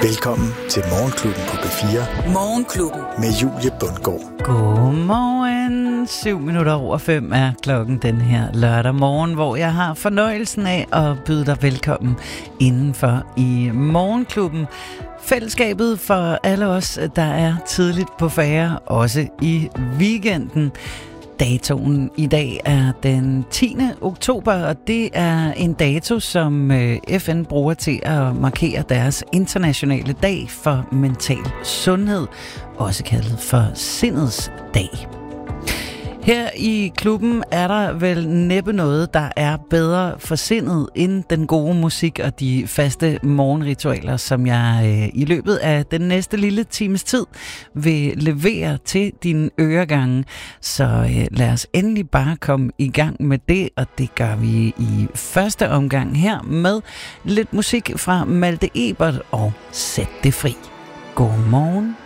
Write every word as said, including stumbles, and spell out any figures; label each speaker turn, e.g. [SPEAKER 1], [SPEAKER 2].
[SPEAKER 1] Velkommen til Morgenklubben på B fire.
[SPEAKER 2] Morgenklubben.
[SPEAKER 1] Med Julie Bundgaard.
[SPEAKER 3] Godmorgen. Syv minutter over fem er klokken den her lørdag morgen, hvor jeg har fornøjelsen af at byde dig velkommen indenfor i Morgenklubben. Fællesskabet for alle os, der er tidligt på færre, også i weekenden. Datoen i dag er den tiende oktober, og det er en dato, som F N bruger til at markere deres internationale dag for mental sundhed, også kaldet for Sindets Dag. Her i klubben er der vel næppe noget, der er bedre for sindet end den gode musik og de faste morgenritualer, som jeg øh, i løbet af den næste lille times tid vil levere til dine øregange. Så øh, lad os endelig bare komme i gang med det, og det gør vi i første omgang her med lidt musik fra Malte Ebert og Sæt det fri. God morgen.